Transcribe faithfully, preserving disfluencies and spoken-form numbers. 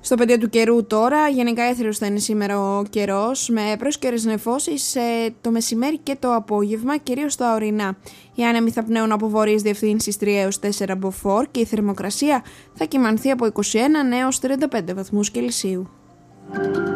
Στο πεδίο του καιρού τώρα, γενικά έθριος θα είναι σήμερα ο καιρός, με πρόσκαιρες νεφώσεις το μεσημέρι και το απόγευμα, κυρίως στα ορεινά. Οι άνεμοι θα πνέουν από βορείες διευθύνσεις τρία έως τέσσερα μποφόρ και η θερμοκρασία θα κυμανθεί από είκοσι ένα έως τριάντα πέντε βαθμούς Κελσίου.